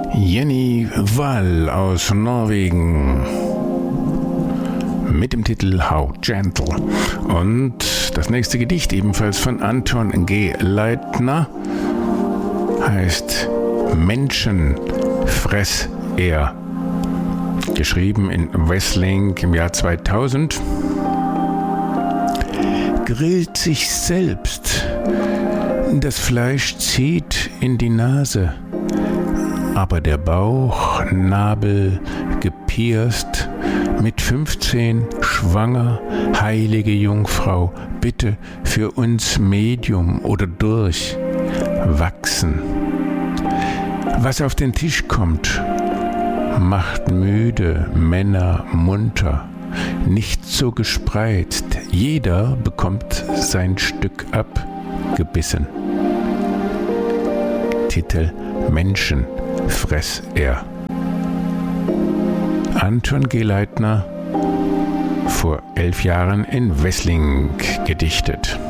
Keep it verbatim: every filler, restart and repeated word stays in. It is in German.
Jenny Wall aus Norwegen mit dem Titel How Gentle. Und das nächste Gedicht, ebenfalls von Anton G. Leitner, heißt Menschenfresser. Geschrieben in Wesseling im Jahr zweitausend. Grillt sich selbst, das Fleisch zieht in die Nase, aber der Bauchnabel gepierst, mit fünfzehn schwanger, heilige Jungfrau, bitte für uns Medium oder durch, wachsen. Was auf den Tisch kommt, macht müde Männer munter, nicht so gespreizt, jeder bekommt sein Stück abgebissen. Titel Menschenfresser. Anton G. Leitner, vor elf Jahren in Wesseling gedichtet.